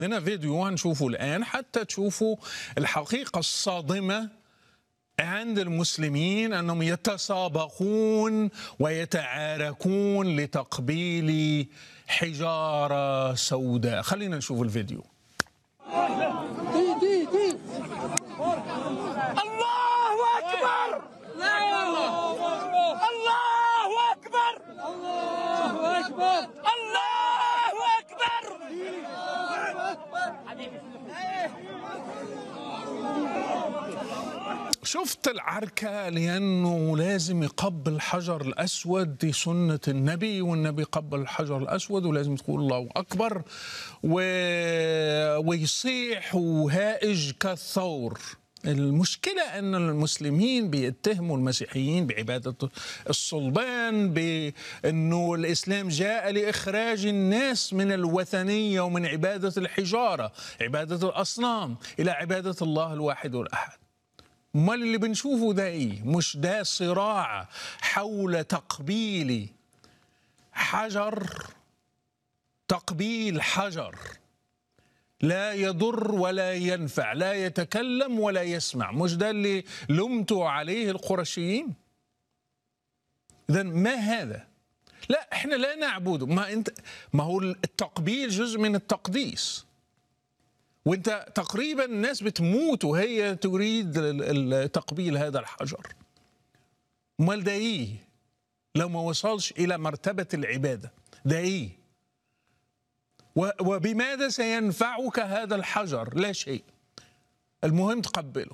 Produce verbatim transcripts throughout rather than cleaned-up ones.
لنا فيديو هنشوفه الآن حتى تشوفوا الحقيقة الصادمة عند المسلمين أنهم يتسابقون ويتعاركون لتقبيل حجارة سوداء. خلينا نشوف الفيديو. دي دي دي الله أكبر، الله أكبر، الله أكبر، الله أكبر. شفت العركة؟ لأنه لازم يقبل الحجر الأسود، دي سنة النبي، والنبي قبل الحجر الأسود ولازم تقول الله أكبر و... ويصيح وهائج كالثور. المشكلة أن المسلمين بيتهموا المسيحيين بعبادة الصلبان، بأنه الإسلام جاء لإخراج الناس من الوثنية ومن عبادة الحجارة، عبادة الأصنام، إلى عبادة الله الواحد والأحد. امال اللي بنشوفه ده ايه؟ مش ده صراع حول تقبيل حجر، تقبيل حجر لا يضر ولا ينفع، لا يتكلم ولا يسمع. مش ده اللي لمتوا عليه القرشيين؟ إذن ما هذا؟ لا، احنا لا نعبده. ما انت ما هو التقبيل جزء من التقديس، وانت تقريبا الناس بتموت وهي تريد تقبيل هذا الحجر. امال ده ايه لو ما وصلش الى مرتبة العبادة؟ ده ايه؟ وبماذا سينفعك هذا الحجر؟ لا شيء، المهم تقبله.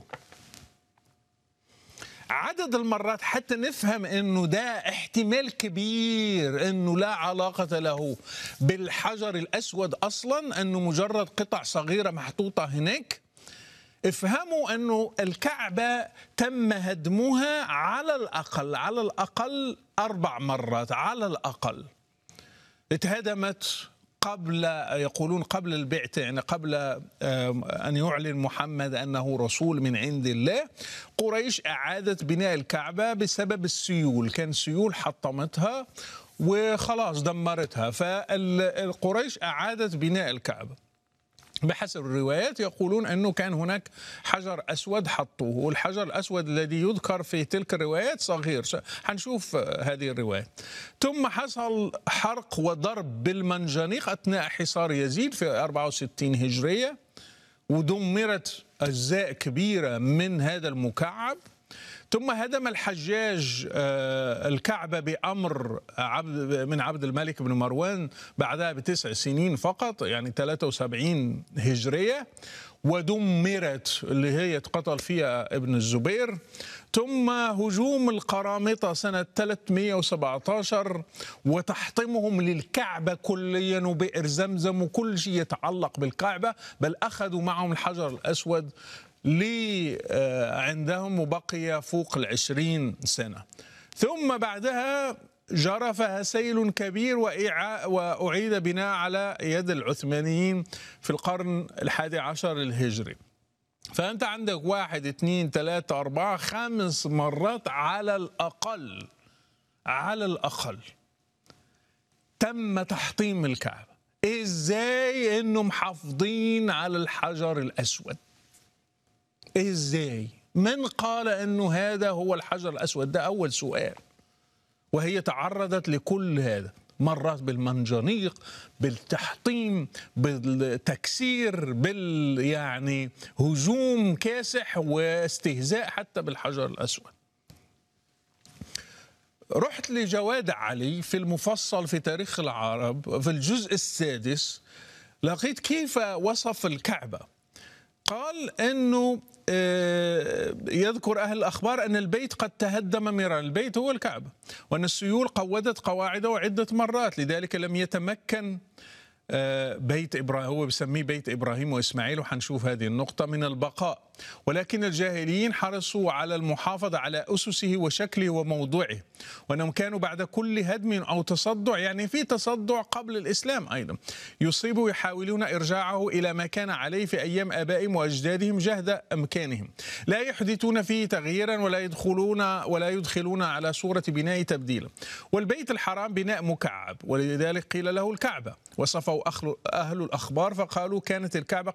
عدد المرات حتى نفهم انه ده احتمال كبير انه لا علاقة له بالحجر الاسود اصلا، انه مجرد قطع صغيرة محطوطة هناك. افهموا انه الكعبة تم هدمها على الاقل على الاقل اربع مرات، على الاقل اتهدمت قبل، يقولون قبل البعثة، يعني قبل أن يعلن محمد أنه رسول من عند الله. قريش أعادت بناء الكعبة بسبب السيول، كان سيول حطمتها وخلاص دمرتها، فالقريش أعادت بناء الكعبة. بحسب الروايات يقولون أنه كان هناك حجر أسود حطوه، والحجر الأسود الذي يذكر في تلك الروايات صغير، حنشوف هذه الرواية. ثم حصل حرق وضرب بالمنجنيق أثناء حصار يزيد في أربعة وستين هجرية، ودمرت أجزاء كبيرة من هذا المكعب. ثم هدم الحجاج الكعبة بأمر عبد من عبد الملك بن مروان بعدها بتسع سنين فقط، يعني ثلاثة وسبعين هجرية، ودمرت، اللي هي اتقتل فيها ابن الزبير. ثم هجوم القرامطة سنة ثلاثمئة وسبعة عشر وتحطيمهم للكعبة كليا وبئر زمزم وكل شيء يتعلق بالكعبة، بل أخذوا معهم الحجر الأسود لي عندهم وبقي فوق العشرين سنة. ثم بعدها جرفها سيل كبير وأعيد بناء على يد العثمانيين في القرن الحادي عشر الهجري. فأنت عندك واحد اثنين ثلاثة أربعة خمس مرات على الأقل على الأقل تم تحطيم الكعبة. إزاي إنهم محافظين على الحجر الأسود؟ إزاي؟ من قال أنه هذا هو الحجر الأسود؟ ده أول سؤال. وهي تعرضت لكل هذا، مرات بالمنجنيق، بالتحطيم، بالتكسير، بال يعني هجوم كاسح واستهزاء حتى بالحجر الأسود. رحت لجواد علي في المفصل في تاريخ العرب في الجزء السادس، لقيت كيف وصف الكعبة. قال أنه يذكر أهل الأخبار أن البيت قد تهدم مرارا، البيت هو الكعبة، وأن السيول قودت قواعده عدة مرات، لذلك لم يتمكن بيت إبراهيم، هو بسميه بيت إبراهيم وإسماعيل، وحنشوف هذه النقطة، من البقاء. ولكن الجاهليين حرصوا على المحافظة على أسسه وشكله وموضوعه، وأنهم كانوا بعد كل هدم أو تصدع، يعني في تصدع قبل الإسلام أيضا، يصيبوا يحاولون إرجاعه إلى ما كان عليه في أيام آبائهم وأجدادهم جهد أمكانهم، لا يحدثون فيه تغييرا ولا يدخلون ولا يدخلون على صورة بناء تبديلا. والبيت الحرام بناء مكعب، ولذلك قيل له الكعبة. وصفه أهل الأخبار فقالوا كانت الكعبة